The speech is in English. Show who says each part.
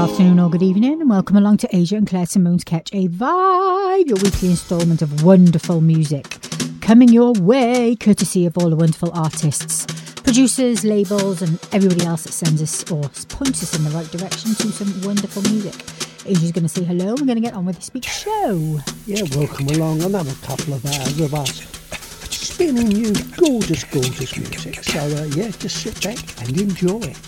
Speaker 1: afternoon or good evening, and welcome along to Asia and Claire Simone's Catch a Vibe, your weekly instalment of wonderful music coming your way, courtesy of all the wonderful artists, producers, labels, and everybody else that sends us or points us in the right direction to some wonderful music. Asia's going to say hello. We're going to get on with this week's show.
Speaker 2: Yeah, welcome along. Another couple of hours of us spinning you gorgeous, gorgeous music. So, yeah, just sit back and enjoy.